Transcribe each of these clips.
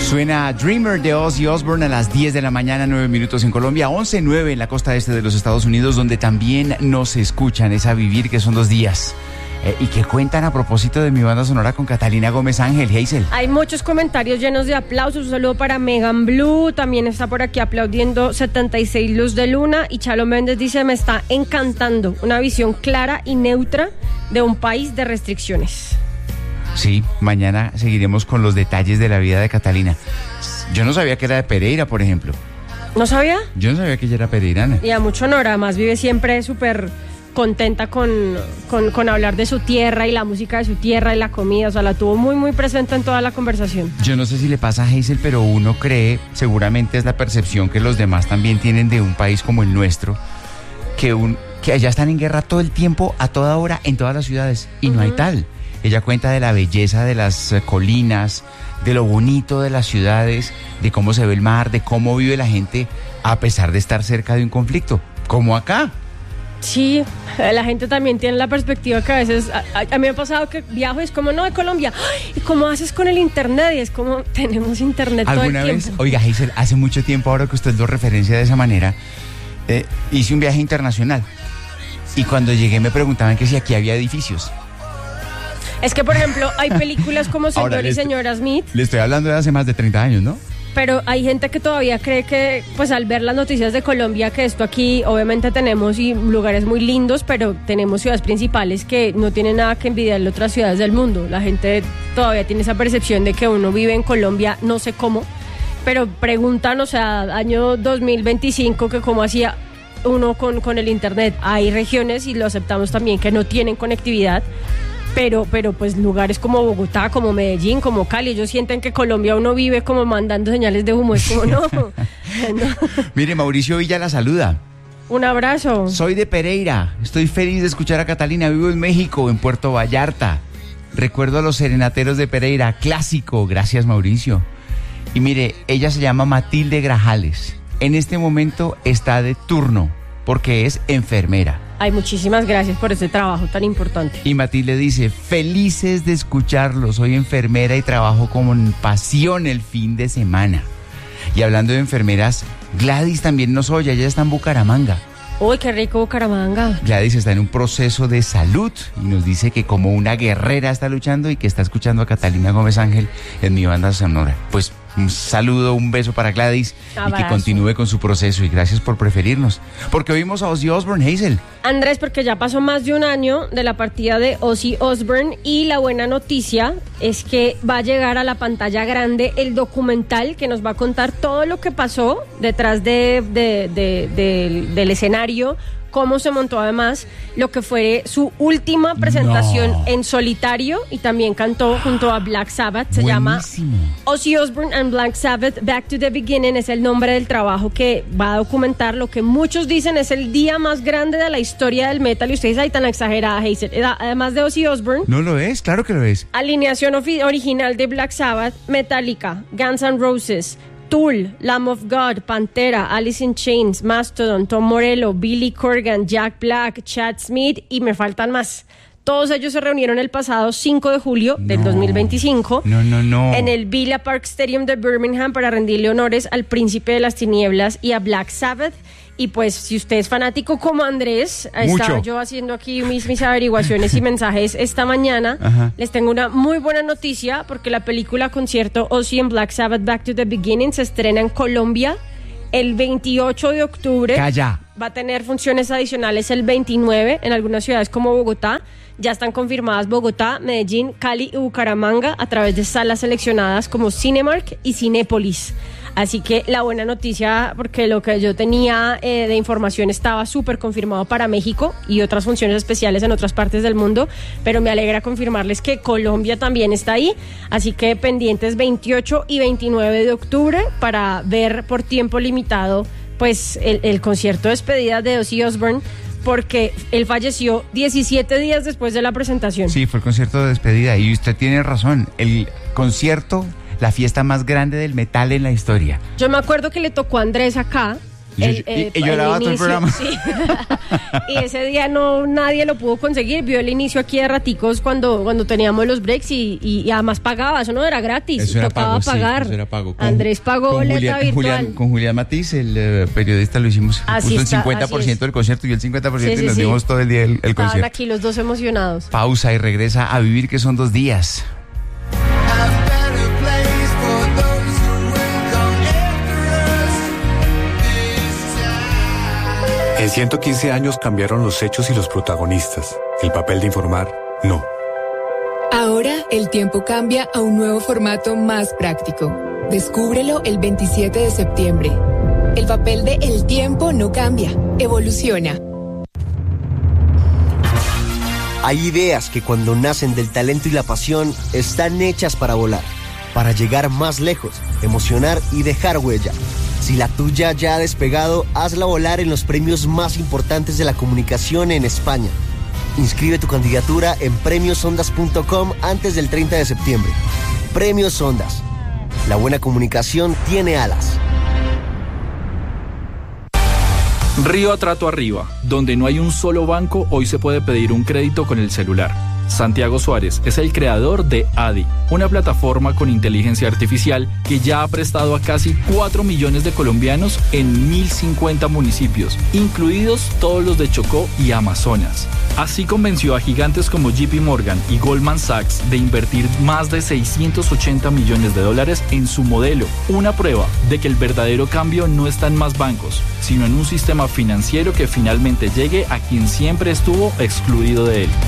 Suena Dreamer de Ozzy Osbourne a las 10 de la mañana, 9 minutos en Colombia, 11:09 en la costa este de los Estados Unidos, donde también nos escuchan. Es A Vivir, que son 2 días. Y que cuentan a propósito de mi banda sonora con Catalina Gómez Ángel. Hazel. Hay muchos comentarios llenos de aplausos. Un saludo para Megan Blue. También está por aquí aplaudiendo 76 Luz de Luna. Y Chalo Méndez dice: me está encantando una visión clara y neutra de un país de restricciones. Sí, mañana seguiremos con los detalles de la vida de Catalina. Yo no sabía que era de Pereira, por ejemplo. ¿No sabía? Yo no sabía que ella era pereirana. Y a mucho honor, además vive siempre súper contenta con hablar de su tierra y la música de su tierra y la comida. O sea, la tuvo muy, muy presente en toda la conversación. Yo no sé si le pasa a Hazel, pero uno cree, seguramente es la percepción que los demás también tienen de un país como el nuestro, que allá están en guerra todo el tiempo, a toda hora, en todas las ciudades. Y no hay tal. Ella cuenta de la belleza de las colinas, de lo bonito de las ciudades, de cómo se ve el mar, de cómo vive la gente a pesar de estar cerca de un conflicto, como acá. Sí, la gente también tiene la perspectiva que a veces, a mí me ha pasado que viajo y es como, no, de Colombia, ¿y cómo haces con el internet? Y es como, tenemos internet todo el tiempo. ¿Alguna vez? Oiga, Hazel, hace mucho tiempo, ahora que usted lo referencia de esa manera, hice un viaje internacional y cuando llegué me preguntaban que si aquí había edificios. Es que, por ejemplo, hay películas como Señor y Señora Smith. Le estoy hablando de hace más de 30 años, ¿no? Pero hay gente que todavía cree que, pues al ver las noticias de Colombia, que esto aquí obviamente tenemos y lugares muy lindos, pero tenemos ciudades principales que no tienen nada que envidiarle a otras ciudades del mundo. La gente todavía tiene esa percepción de que uno vive en Colombia, no sé cómo, pero preguntan, o sea, año 2025, que cómo hacía uno con el internet. Hay regiones, y lo aceptamos también, que no tienen conectividad. Pero pues lugares como Bogotá, como Medellín, como Cali, ellos sienten que Colombia uno vive como mandando señales de humo. Es como no. Mire, Mauricio Villa la saluda. Un abrazo. Soy de Pereira, estoy feliz de escuchar a Catalina, vivo en México, en Puerto Vallarta. Recuerdo a los serenateros de Pereira, clásico, gracias Mauricio. Y mire, ella se llama Matilde Grajales. En este momento está de turno, porque es enfermera. Ay, muchísimas gracias por este trabajo tan importante. Y Matilde dice: felices de escucharlo, soy enfermera y trabajo con pasión el fin de semana. Y hablando de enfermeras, Gladys también nos oye, ella está en Bucaramanga. Uy, qué rico Bucaramanga. Gladys está en un proceso de salud y nos dice que como una guerrera está luchando y que está escuchando a Catalina Gómez Ángel en mi banda sonora. Pues un saludo, un beso para Gladys. Abrazo. Y que continúe con su proceso, y gracias por preferirnos. Porque oímos a Ozzy Osbourne, Hazel. Andrés, porque ya pasó más de un año de la partida de Ozzy Osbourne, y la buena noticia es que va a llegar a la pantalla grande el documental que nos va a contar todo lo que pasó detrás del escenario, cómo se montó además lo que fue su última presentación en solitario, y también cantó junto a Black Sabbath. Se llama Ozzy Osbourne and Black Sabbath Back to the Beginning, es el nombre del trabajo que va a documentar lo que muchos dicen es el día más grande de la historia del metal, y ustedes ahí tan exagerada, Hazel. Además de Ozzy Osbourne, no lo es, claro que lo es. Alineación original de Black Sabbath, Metallica, Guns N' Roses, Tool, Lamb of God, Pantera, Alice in Chains, Mastodon, Tom Morello, Billy Corgan, Jack Black, Chad Smith, y me faltan más. Todos ellos se reunieron el pasado 5 de julio del 2025 en el Villa Park Stadium de Birmingham para rendirle honores al Príncipe de las Tinieblas y a Black Sabbath. Y pues, si usted es fanático como Andrés, estaba yo haciendo aquí mis averiguaciones y mensajes esta mañana. Ajá. Les tengo una muy buena noticia, porque la película concierto Ozzy and Black Sabbath Back to the Beginning se estrena en Colombia el 28 de octubre. ¡Calla! Va a tener funciones adicionales el 29 en algunas ciudades como Bogotá. Ya están confirmadas Bogotá, Medellín, Cali y Bucaramanga a través de salas seleccionadas como Cinemark y Cinépolis. Así que la buena noticia, porque lo que yo tenía de información estaba súper confirmado para México y otras funciones especiales en otras partes del mundo, pero me alegra confirmarles que Colombia también está ahí. Así que pendientes 28 y 29 de octubre para ver por tiempo limitado pues el concierto de despedida de Ozzy Osbourne, porque él falleció 17 días después de la presentación. Sí, fue el concierto de despedida, y usted tiene razón, el concierto, la fiesta más grande del metal en la historia. Yo me acuerdo que le tocó a Andrés acá, Y lloraba todo el programa. Sí. Y ese día nadie lo pudo conseguir. Vio el inicio aquí de raticos cuando teníamos los breaks y además pagaba. Eso no era gratis. Eso era tocaba pago, pagar. Sí, eso era pago. Andrés pagó boleta virtual. Con Julián Matiz, el periodista, lo hicimos. Así puso está, el 50% del concierto y el 50% y nos dimos todo el día el Estaban concierto. aquí los dos emocionados. Pausa y regresa a Vivir, que son 2 días. En 115 años cambiaron los hechos y los protagonistas. El papel de informar, no. Ahora el tiempo cambia a un nuevo formato más práctico. Descúbrelo el 27 de septiembre. El papel de El Tiempo no cambia, evoluciona. Hay ideas que cuando nacen del talento y la pasión están hechas para volar, para llegar más lejos, emocionar y dejar huella. Si la tuya ya ha despegado, hazla volar en los premios más importantes de la comunicación en España. Inscribe tu candidatura en premiosondas.com antes del 30 de septiembre. Premios Ondas. La buena comunicación tiene alas. Río Trato Arriba, donde no hay un solo banco, hoy se puede pedir un crédito con el celular. Santiago Suárez es el creador de ADI, una plataforma con inteligencia artificial que ya ha prestado a casi 4 millones de colombianos en 1.050 municipios, incluidos todos los de Chocó y Amazonas. Así convenció a gigantes como JP Morgan y Goldman Sachs de invertir más de $680 millones en su modelo, una prueba de que el verdadero cambio no está en más bancos, sino en un sistema financiero que finalmente llegue a quien siempre estuvo excluido de él.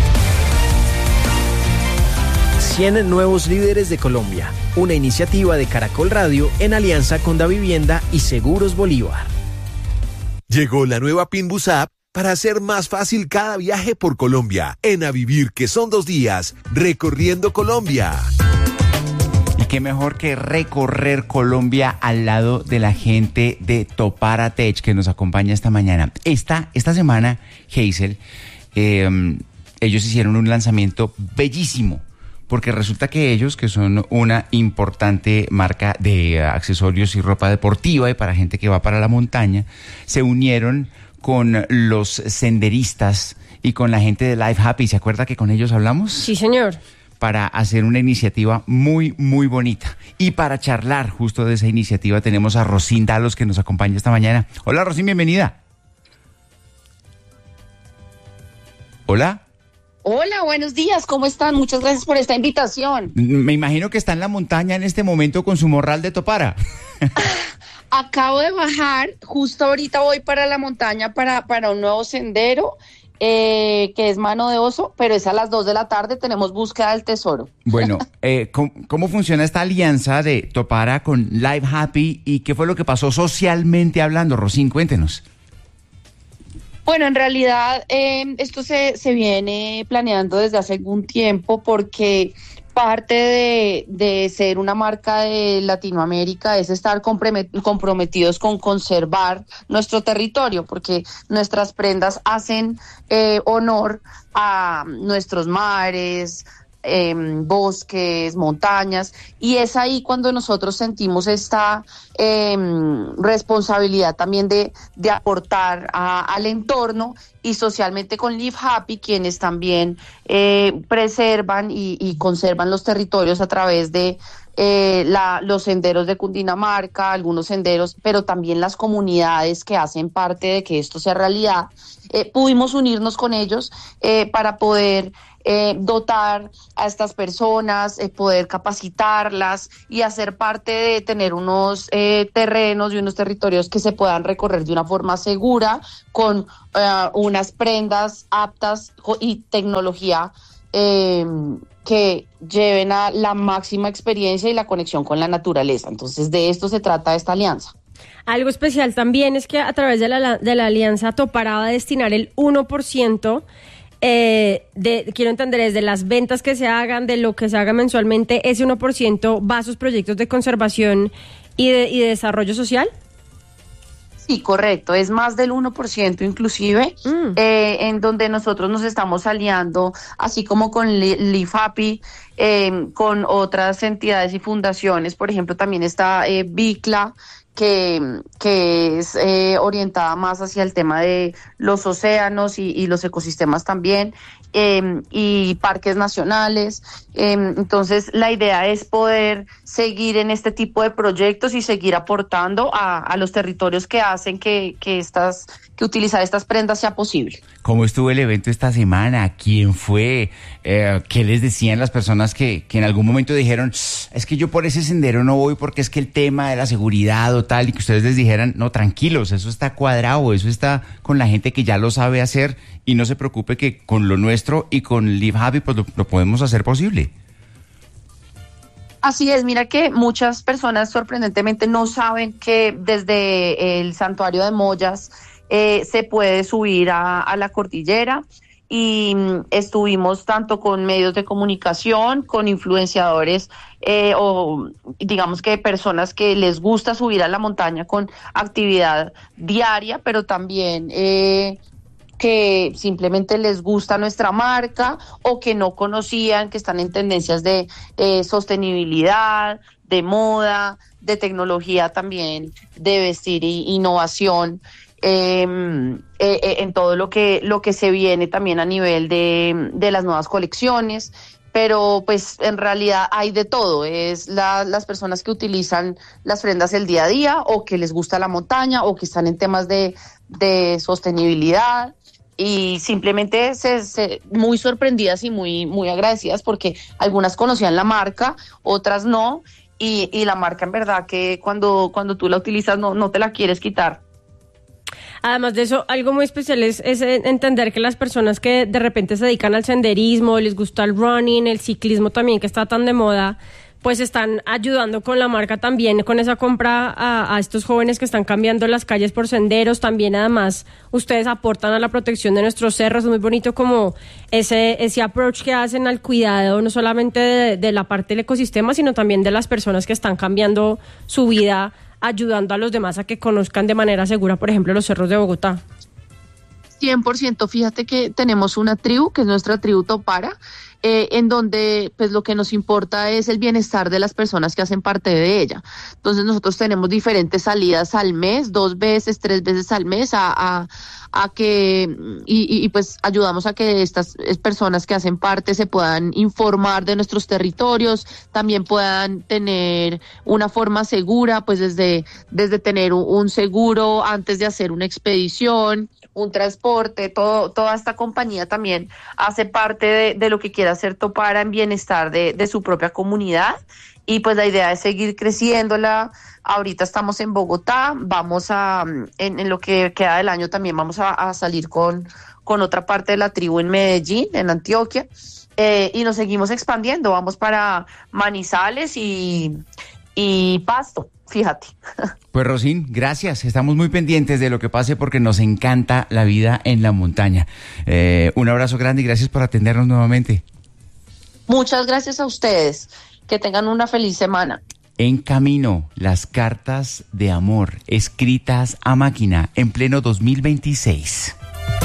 100 nuevos líderes de Colombia, una iniciativa de Caracol Radio en alianza con Davivienda y Seguros Bolívar. Llegó la nueva Pinbus App para hacer más fácil cada viaje por Colombia. En A Vivir, que son 2 días, recorriendo Colombia. Y qué mejor que recorrer Colombia al lado de la gente de Topara Tech, que nos acompaña esta mañana. Esta semana, Hazel, ellos hicieron un lanzamiento bellísimo. Porque resulta que ellos, que son una importante marca de accesorios y ropa deportiva y para gente que va para la montaña, se unieron con los senderistas y con la gente de Life Happy. ¿Se acuerda que con ellos hablamos? Sí, señor. Para hacer una iniciativa muy, muy bonita. Y para charlar justo de esa iniciativa tenemos a Rosín Dalos, que nos acompaña esta mañana. Hola, Rosín, bienvenida. Hola. Hola, buenos días, ¿cómo están? Muchas gracias por esta invitación. Me imagino que está en la montaña en este momento con su morral de Topara. Acabo de bajar, justo ahorita voy para la montaña para un nuevo sendero, que es Mano de Oso, pero es a las 2 de la tarde, tenemos búsqueda del tesoro. Bueno, ¿cómo funciona esta alianza de Topara con Life Happy y qué fue lo que pasó socialmente hablando? Rosín, cuéntenos. Bueno, en realidad esto se viene planeando desde hace algún tiempo porque parte de ser una marca de Latinoamérica es estar comprometidos con conservar nuestro territorio, porque nuestras prendas hacen honor a nuestros mares, bosques, montañas, y es ahí cuando nosotros sentimos esta responsabilidad también de aportar al entorno, y socialmente con Live Happy, quienes también preservan y conservan los territorios a través de los senderos de Cundinamarca, algunos senderos, pero también las comunidades que hacen parte de que esto sea realidad. Pudimos unirnos con ellos para poder dotar a estas personas, poder capacitarlas y hacer parte de tener unos terrenos y unos territorios que se puedan recorrer de una forma segura, con unas prendas aptas y tecnología que lleven a la máxima experiencia y la conexión con la naturaleza. Entonces, de esto se trata esta alianza. Algo especial también es que a través de la alianza Topara va a destinar el 1%, quiero entender, desde las ventas que se hagan, de lo que se haga mensualmente, ese 1% va a sus proyectos de conservación y de desarrollo social. Sí, correcto, es más del 1% inclusive, en donde nosotros nos estamos aliando, así como con Live Happy, con otras entidades y fundaciones. Por ejemplo, también está Bicla, que es orientada más hacia el tema de los océanos y los ecosistemas también, y parques nacionales. Entonces, la idea es poder seguir en este tipo de proyectos y seguir aportando a los territorios que hacen que utilizar estas prendas sea posible. ¿Cómo estuvo el evento esta semana? ¿Quién fue? ¿Qué les decían las personas que en algún momento dijeron, es que yo por ese sendero no voy porque es que el tema de la seguridad o tal, y que ustedes les dijeran, no, tranquilos, eso está cuadrado, eso está con la gente que ya lo sabe hacer y no se preocupe que con lo nuestro y con Live Happy pues lo podemos hacer posible? Así es, mira que muchas personas sorprendentemente no saben que desde el santuario de Moyas se puede subir a la cordillera, y estuvimos tanto con medios de comunicación, con influenciadores o digamos que personas que les gusta subir a la montaña con actividad diaria, pero también que simplemente les gusta nuestra marca o que no conocían, que están en tendencias de sostenibilidad, de moda, de tecnología también, de vestir e innovación. En todo lo que se viene también a nivel de las nuevas colecciones, pero pues en realidad hay de todo. Es las personas que utilizan las prendas el día a día, o que les gusta la montaña, o que están en temas de sostenibilidad, y simplemente muy sorprendidas y muy agradecidas, porque algunas conocían la marca, otras no, y la marca en verdad que cuando tú la utilizas no te la quieres quitar. Además de eso, algo muy especial es entender que las personas que de repente se dedican al senderismo, les gusta el running, el ciclismo también, que está tan de moda, pues están ayudando con la marca también, con esa compra a estos jóvenes que están cambiando las calles por senderos. También, además, ustedes aportan a la protección de nuestros cerros. Es muy bonito como ese approach que hacen al cuidado, no solamente de la parte del ecosistema, sino también de las personas que están cambiando su vida, ayudando a los demás a que conozcan de manera segura, por ejemplo, los cerros de Bogotá. 100%, fíjate que tenemos una tribu, que es nuestra tribu Topara, en donde pues lo que nos importa es el bienestar de las personas que hacen parte de ella. Entonces nosotros tenemos diferentes salidas al mes, 2 veces, 3 veces al mes, a que y pues ayudamos a que estas personas que hacen parte se puedan informar de nuestros territorios, también puedan tener una forma segura, pues desde tener un seguro antes de hacer una expedición, un transporte. Toda esta compañía también hace parte de lo que quiere hacer Topara en bienestar de su propia comunidad, y pues la idea es seguir creciéndola. Ahorita estamos en Bogotá, vamos en lo que queda del año también vamos a salir con otra parte de la tribu en Medellín, en Antioquia, y nos seguimos expandiendo, vamos para Manizales y Pasto, fíjate. Pues Rosín, gracias, estamos muy pendientes de lo que pase porque nos encanta la vida en la montaña. Un abrazo grande y gracias por atendernos nuevamente. Muchas gracias a ustedes, que tengan una feliz semana. En camino, las cartas de amor escritas a máquina en pleno 2026.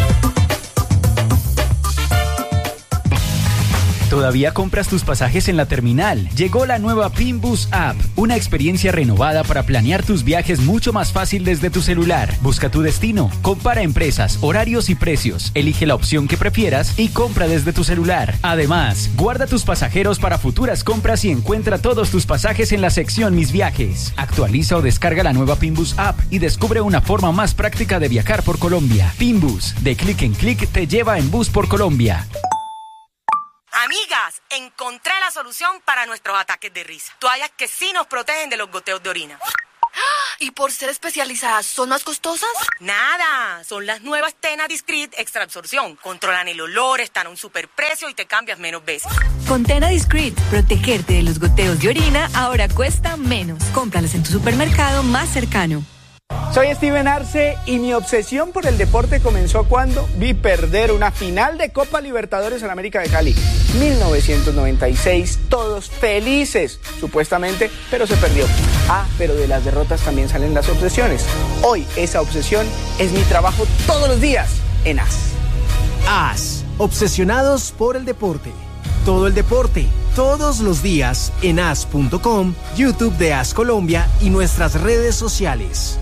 ¿Todavía compras tus pasajes en la terminal? Llegó la nueva Pinbus App, una experiencia renovada para planear tus viajes mucho más fácil desde tu celular. Busca tu destino, compara empresas, horarios y precios, elige la opción que prefieras y compra desde tu celular. Además, guarda tus pasajeros para futuras compras y encuentra todos tus pasajes en la sección Mis Viajes. Actualiza o descarga la nueva Pinbus App y descubre una forma más práctica de viajar por Colombia. Pinbus, de clic en clic te lleva en bus por Colombia. Amigas, encontré la solución para nuestros ataques de risa. Toallas que sí nos protegen de los goteos de orina. ¿Y por ser especializadas, son más costosas? Nada, son las nuevas Tena Discreet Extra Absorción. Controlan el olor, están a un superprecio y te cambias menos veces. Con Tena Discreet, protegerte de los goteos de orina ahora cuesta menos. Cómpralas en tu supermercado más cercano. Soy Steven Arce y mi obsesión por el deporte comenzó cuando vi perder una final de Copa Libertadores en América de Cali. 1996, todos felices, supuestamente, pero se perdió. Pero de las derrotas también salen las obsesiones. Hoy esa obsesión es mi trabajo todos los días en AS. AS, obsesionados por el deporte. Todo el deporte, todos los días en as.com, YouTube de AS Colombia y nuestras redes sociales.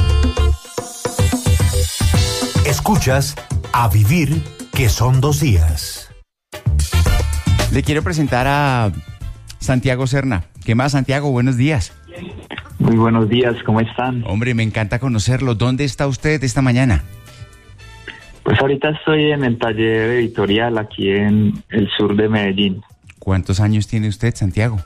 Escuchas A Vivir, que son 2 días. Le quiero presentar a Santiago Serna. ¿Qué más, Santiago? Buenos días. Muy buenos días, ¿cómo están? Hombre, me encanta conocerlo. ¿Dónde está usted esta mañana? Pues ahorita estoy en el taller editorial aquí en el sur de Medellín. ¿Cuántos años tiene usted, Santiago?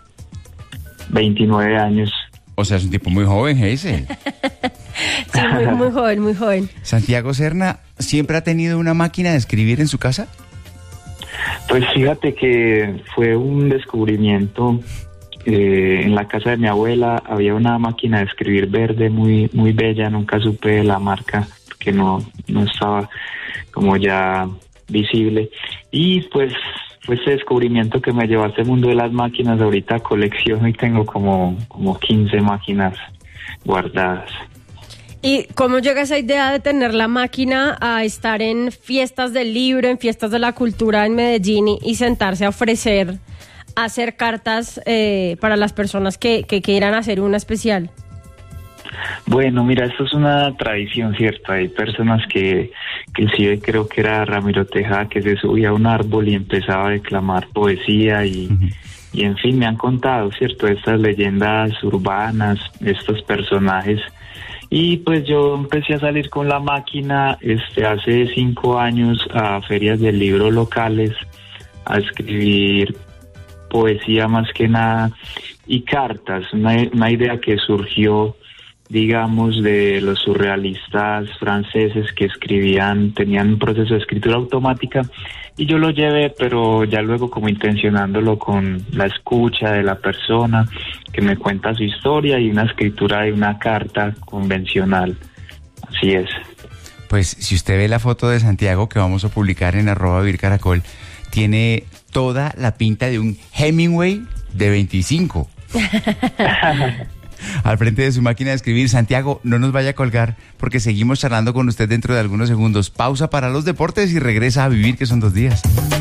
29 años. O sea, es un tipo muy joven, ese. Sí, muy joven, muy joven. Santiago Serna, ¿siempre ha tenido una máquina de escribir en su casa? Pues fíjate que fue un descubrimiento. En la casa de mi abuela había una máquina de escribir verde muy, muy bella. Nunca supe de la marca porque no estaba como ya visible. Y pues fue ese descubrimiento que me llevó a este mundo de las máquinas. Ahorita colecciono y tengo como 15 máquinas guardadas. ¿Y cómo llega esa idea de tener la máquina a estar en fiestas del libro, en fiestas de la cultura en Medellín y sentarse a hacer cartas para las personas que quieran hacer una especial? Bueno, mira, esto es una tradición, ¿cierto? Hay personas que sí, creo que era Ramiro Tejada, que se subía a un árbol y empezaba a declamar poesía y en fin, me han contado, ¿cierto? Estas leyendas urbanas, estos personajes. Y pues yo empecé a salir con la máquina hace 5 años a ferias del libro locales, a escribir poesía más que nada y cartas, una idea que surgió, digamos, de los surrealistas franceses que tenían un proceso de escritura automática, y yo lo llevé, pero ya luego como intencionándolo con la escucha de la persona que me cuenta su historia y una escritura de una carta convencional. Así es. Pues si usted ve la foto de Santiago que vamos a publicar en @vivircaracol, tiene toda la pinta de un Hemingway de 25. Al frente de su máquina de escribir. Santiago, no nos vaya a colgar porque seguimos charlando con usted dentro de algunos segundos. Pausa para los deportes y regresa a Vivir, que son 2 días.